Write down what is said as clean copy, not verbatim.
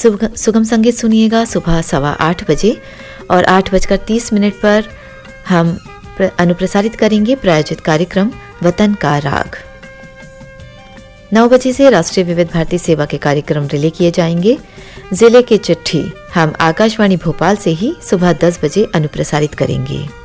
सुगम संगीत सुनिएगा सुबह 8:15 बजे और 8:30 पर हम अनुप्रसारित करेंगे प्रायोजित कार्यक्रम वतन का राग। 9 बजे से राष्ट्रीय विविध भारती सेवा के कार्यक्रम रिले किए जाएंगे। जिले की चिट्ठी हम आकाशवाणी भोपाल से ही सुबह 10 बजे अनुप्रसारित करेंगे।